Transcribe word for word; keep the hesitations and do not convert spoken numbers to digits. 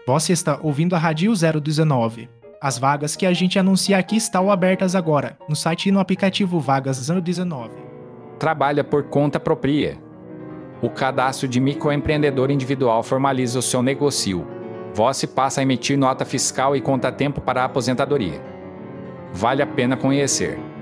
Você está ouvindo a Rádio zero dezenove. As vagas que a gente anuncia aqui estão abertas agora, no site e no aplicativo Vagas zero dezenove. Trabalha por conta própria. O cadastro de microempreendedor individual formaliza o seu negócio. Você passa a emitir nota fiscal e conta tempo para a aposentadoria. Vale a pena conhecer.